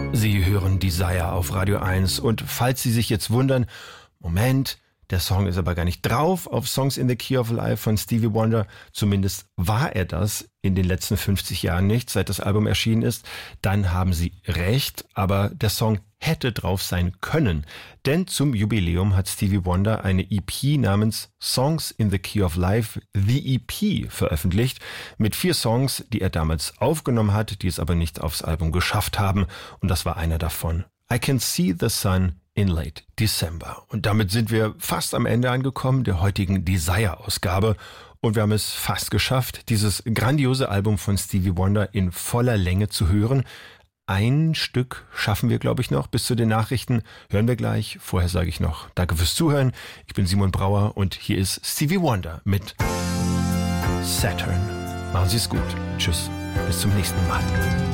Sie hören Desire auf Radio 1 und falls Sie sich jetzt wundern, Moment, der Song ist aber gar nicht drauf auf Songs in the Key of Life von Stevie Wonder. Zumindest war er das in den letzten 50 Jahren nicht, seit das Album erschienen ist. Dann haben Sie recht, aber der Song hätte drauf sein können. Denn zum Jubiläum hat Stevie Wonder eine EP namens Songs in the Key of Life, The EP, veröffentlicht. Mit 4 Songs, die er damals aufgenommen hat, die es aber nicht aufs Album geschafft haben. Und das war einer davon. I Can See the Sun in Late December. Und damit sind wir fast am Ende angekommen der heutigen Desire-Ausgabe. Und wir haben es fast geschafft, dieses grandiose Album von Stevie Wonder in voller Länge zu hören. Ein Stück schaffen wir, glaube ich, noch. Bis zu den Nachrichten hören wir gleich. Vorher sage ich noch danke fürs Zuhören. Ich bin Simon Brauer und hier ist Stevie Wonder mit Saturn. Machen Sie es gut. Tschüss. Bis zum nächsten Mal.